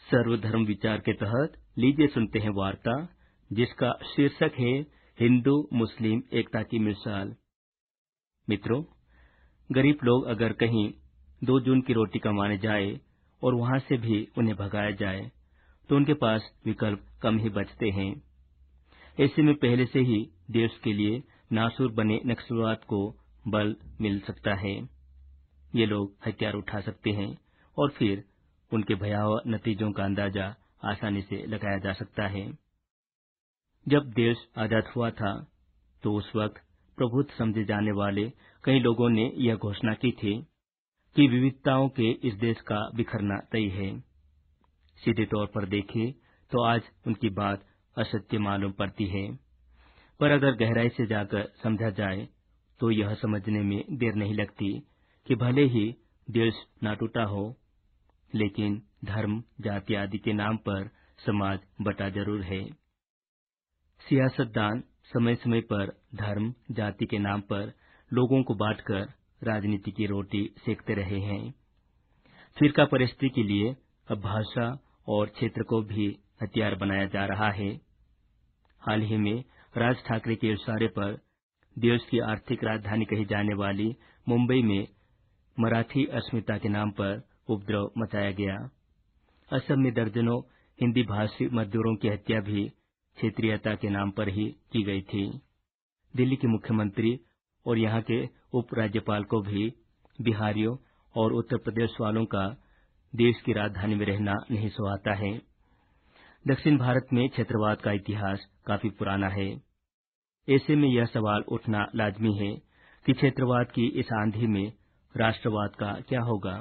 सर्वधर्म विचार के तहत लीजिए सुनते हैं वार्ता, जिसका शीर्षक है हिंदू मुस्लिम एकता की मिसाल। मित्रों, गरीब लोग अगर कहीं 2 जून की रोटी कमाने जाए और वहां से भी उन्हें भगाया जाए तो उनके पास विकल्प कम ही बचते हैं। ऐसे में पहले से ही देश के लिए नासूर बने नक्सलवाद को बल मिल सकता है। ये लोग हथियार उठा सकते हैं और फिर उनके भयावह नतीजों का अंदाजा आसानी से लगाया जा सकता है। जब देश आजाद हुआ था तो उस वक्त प्रबुद्ध समझे जाने वाले कई लोगों ने यह घोषणा की थी कि विविधताओं के इस देश का बिखरना तय है। सीधे तौर पर देखें तो आज उनकी बात असत्य मालूम पड़ती है, पर अगर गहराई से जाकर समझा जाए तो यह समझने में देर नहीं लगती कि भले ही देश न टूटा हो, लेकिन धर्म, जाति आदि के नाम पर समाज बटा जरूर है। सियासतदान समय समय पर धर्म, जाति के नाम पर लोगों को बांटकर राजनीति की रोटी सेकते रहे हैं। फिरका परस्ती के लिए अब भाषा और क्षेत्र को भी हथियार बनाया जा रहा है। हाल ही में राज ठाकरे के इशारे पर देश की आर्थिक राजधानी कही जाने वाली मुंबई में मराठी अस्मिता के नाम पर उपद्रव मचाया गया। असम में दर्जनों हिंदी भाषी मजदूरों की हत्या भी क्षेत्रीयता के नाम पर ही की गई थी। दिल्ली के मुख्यमंत्री और यहाँ के उपराज्यपाल को भी बिहारियों और उत्तर प्रदेश वालों का देश की राजधानी में रहना नहीं सुहाता है। दक्षिण भारत में क्षेत्रवाद का इतिहास काफी पुराना है। ऐसे में यह सवाल उठना लाजमी है कि क्षेत्रवाद की इस आंधी में राष्ट्रवाद का क्या होगा।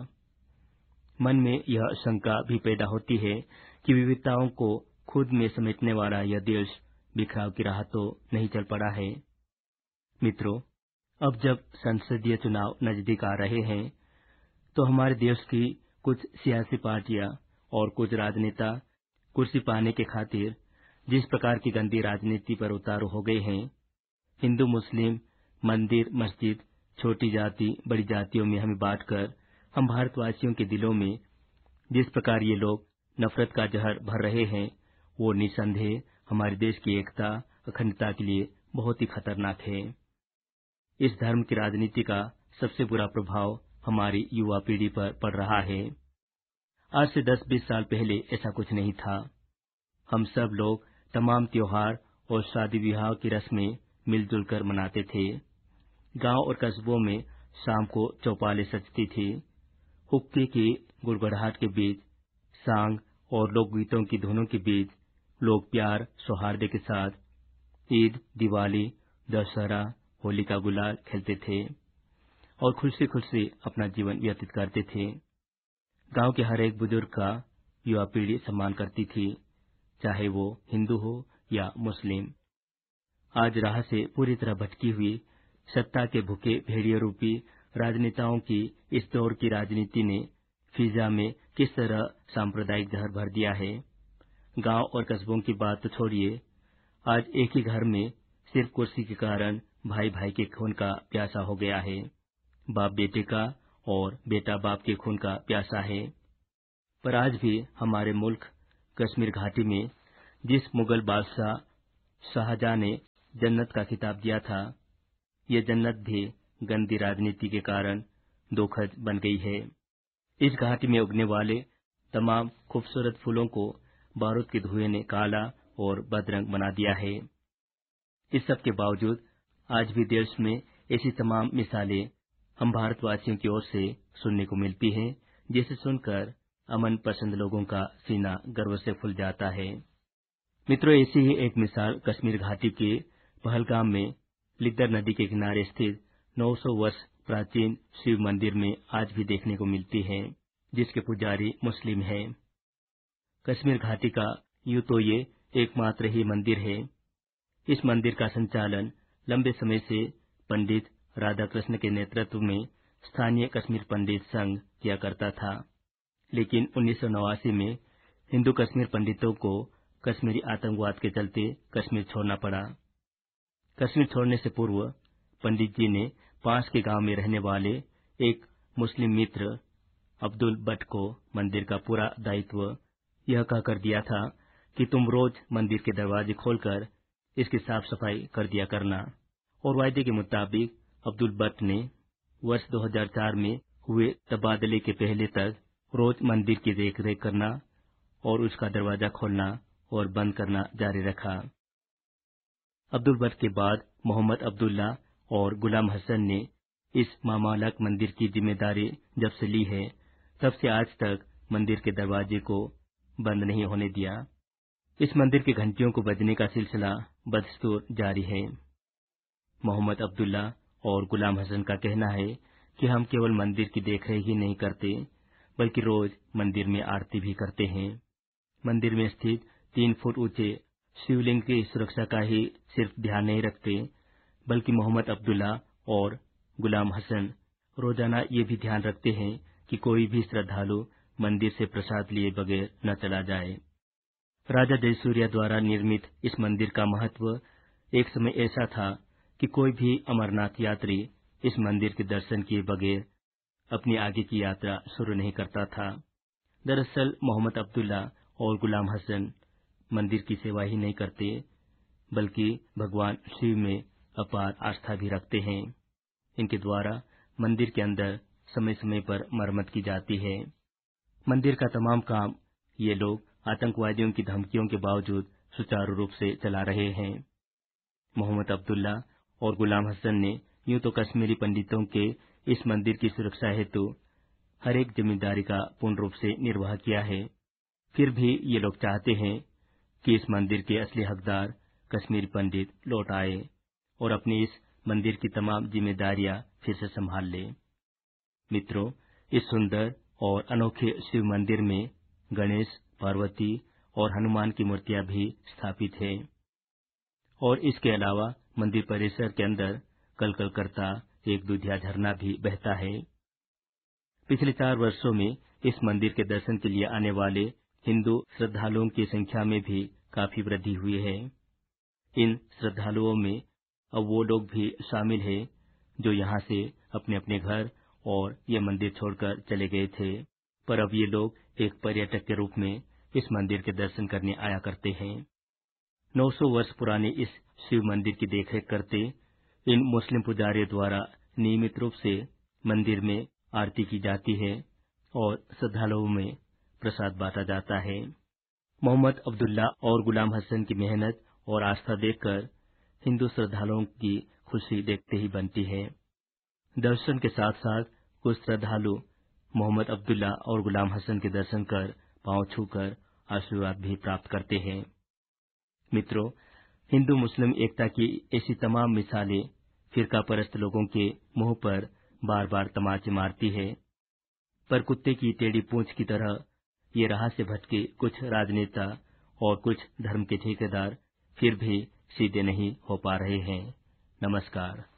मन में यह शंका भी पैदा होती है कि विविधताओं को खुद में समेटने वाला यह देश बिखराव की राह तो नहीं चल पड़ा है। मित्रों, अब जब संसदीय चुनाव नजदीक आ रहे हैं तो हमारे देश की कुछ सियासी पार्टियां और कुछ राजनेता कुर्सी पाने के खातिर जिस प्रकार की गंदी राजनीति पर उतारू हो गए हैं, हिंदू मुस्लिम, मंदिर मस्जिद, छोटी जाति बड़ी जातियों में हमें बांटकर हम भारतवासियों के दिलों में जिस प्रकार ये लोग नफरत का जहर भर रहे हैं, वो निसंदेह हमारे देश की एकता, अखंडता के लिए बहुत ही खतरनाक है। इस धर्म की राजनीति का सबसे बुरा प्रभाव हमारी युवा पीढ़ी पर पड़ रहा है। आज से 10-20 साल पहले ऐसा कुछ नहीं था। हम सब लोग तमाम त्योहार और शादी विवाह की रस्में मिलजुल कर मनाते थे। गांव और कस्बों में शाम को चौपालें सजती थी। हुक्के की गुड़गुड़ाहट के बीच, सांग और लोकगीतों की धुनों के बीच लोग प्यार सौहार्द के साथ ईद, दिवाली, दशहरा, होली का गुलाल खेलते थे और खुशी खुशी अपना जीवन व्यतीत करते थे। गांव के हर एक बुजुर्ग का युवा पीढ़ी सम्मान करती थी, चाहे वो हिंदू हो या मुस्लिम। आज राह से पूरी तरह भटकी हुई सत्ता के भूखे भेड़िए रूपी राजनेताओं की इस दौर की राजनीति ने फिजा में किस तरह सांप्रदायिक जहर भर दिया है। गांव और कस्बों की बात तो छोड़िए, आज एक ही घर में सिर्फ कुर्सी के कारण भाई भाई के खून का प्यासा हो गया है। बाप बेटे का और बेटा बाप के खून का प्यासा है। पर आज भी हमारे मुल्क कश्मीर घाटी में जिस मुगल बादशाह शाहजहां ने जन्नत का खिताब दिया था, ये जन्नत भी गंदी राजनीति के कारण दोखज बन गई है। इस घाटी में उगने वाले तमाम खूबसूरत फूलों को बारूद के धुएं ने काला और बदरंग बना दिया है। इस सब के बावजूद आज भी देश में ऐसी तमाम मिसालें हम भारतवासियों की ओर से सुनने को मिलती हैं, जिसे सुनकर अमन पसंद लोगों का सीना गर्व से फूल जाता है। मित्रों, ऐसी ही एक मिसाल कश्मीर घाटी के पहलगाम में लिद्दर नदी के किनारे स्थित 900 वर्ष प्राचीन शिव मंदिर में आज भी देखने को मिलती है, जिसके पुजारी मुस्लिम हैं। कश्मीर घाटी का यूं तो ये एकमात्र ही मंदिर है। इस मंदिर का संचालन लंबे समय से पंडित राधाकृष्ण के नेतृत्व में स्थानीय कश्मीर पंडित संघ किया करता था, लेकिन 1989 में हिंदू कश्मीर पंडितों को कश्मीरी आतंकवाद के चलते कश्मीर छोड़ना पड़ा। कश्मीर छोड़ने से पूर्व पंडित जी ने पास के गांव में रहने वाले एक मुस्लिम मित्र अब्दुल भट्ट को मंदिर का पूरा दायित्व यह कहकर दिया था कि तुम रोज मंदिर के दरवाजे खोलकर इसकी साफ सफाई कर दिया करना। और वायदे के मुताबिक अब्दुल बट ने वर्ष 2004 में हुए तबादले के पहले तक रोज मंदिर की देखरेख करना और उसका दरवाजा खोलना और बंद करना जारी रखा। अब्दुल बट के बाद मोहम्मद अब्दुल्ला और गुलाम हसन ने इस मामालक मंदिर की जिम्मेदारी जब से ली है, तब से आज तक मंदिर के दरवाजे को बंद नहीं होने दिया। इस मंदिर की घंटियों को बजने का सिलसिला बदस्तूर जारी है। मोहम्मद अब्दुल्ला और गुलाम हसन का कहना है कि हम केवल मंदिर की देखरेख ही नहीं करते, बल्कि रोज मंदिर में आरती भी करते हैं। मंदिर में स्थित 3 फुट ऊंचे शिवलिंग की सुरक्षा का ही सिर्फ ध्यान नहीं रखते, बल्कि मोहम्मद अब्दुल्ला और गुलाम हसन रोजाना ये भी ध्यान रखते हैं कि कोई भी श्रद्धालु मंदिर से प्रसाद लिए बगैर न चला जाए। राजा जयसूर्या द्वारा निर्मित इस मंदिर का महत्व एक समय ऐसा था कि कोई भी अमरनाथ यात्री इस मंदिर के दर्शन किए बगैर अपनी आगे की यात्रा शुरू नहीं करता था। दरअसल मोहम्मद अब्दुल्ला और गुलाम हसन मंदिर की सेवा ही नहीं करते, बल्कि भगवान शिव में अपार आस्था भी रखते हैं। इनके द्वारा मंदिर के अंदर समय समय पर मरम्मत की जाती है। मंदिर का तमाम काम ये लोग आतंकवादियों की धमकियों के बावजूद सुचारू रूप से चला रहे हैं। मोहम्मद अब्दुल्ला और गुलाम हसन ने यूं तो कश्मीरी पंडितों के इस मंदिर की सुरक्षा हेतु हर एक जिम्मेदारी का पूर्ण रूप से निर्वाह किया है। फिर भी ये लोग चाहते हैं कि इस मंदिर के असली हकदार कश्मीरी पंडित लौट आए और अपनी इस मंदिर की तमाम जिम्मेदारियां फिर से संभाल ले। मित्रों, इस सुंदर और अनोखे शिव मंदिर में गणेश, पार्वती और हनुमान की मूर्तियां भी स्थापित है और इसके अलावा मंदिर परिसर के अंदर कलकल करता एक दूधिया झरना भी बहता है। पिछले 4 वर्षों में इस मंदिर के दर्शन के लिए आने वाले हिंदू श्रद्धालुओं की संख्या में भी काफी वृद्धि हुई है। इन श्रद्धालुओं में अब वो लोग भी शामिल हैं जो यहाँ से अपने अपने घर और ये मंदिर छोड़कर चले गए थे, पर अब ये लोग एक पर्यटक के रूप में इस मंदिर के दर्शन करने आया करते हैं। 900 वर्ष पुराने इस शिव मंदिर की देखरेख करते इन मुस्लिम पुजारियों द्वारा नियमित रूप से मंदिर में आरती की जाती है और श्रद्धालुओं में प्रसाद बांटा जाता है। मोहम्मद अब्दुल्ला और गुलाम हसन की मेहनत और आस्था देखकर हिंदू श्रद्धालुओं की खुशी देखते ही बनती है। दर्शन के साथ साथ कुछ श्रद्धालु मोहम्मद अब्दुल्ला और गुलाम हसन के दर्शन कर पांव छूकर आशीर्वाद भी प्राप्त करते हैं। मित्रों, हिंदू मुस्लिम एकता की ऐसी तमाम मिसालें फिरका परस्त लोगों के मुंह पर बार बार तमाचे मारती है, पर कुत्ते की टेढ़ी पूंछ की तरह ये राह से भटके कुछ राजनेता और कुछ धर्म के ठेकेदार फिर भी सीधे नहीं हो पा रहे हैं। नमस्कार।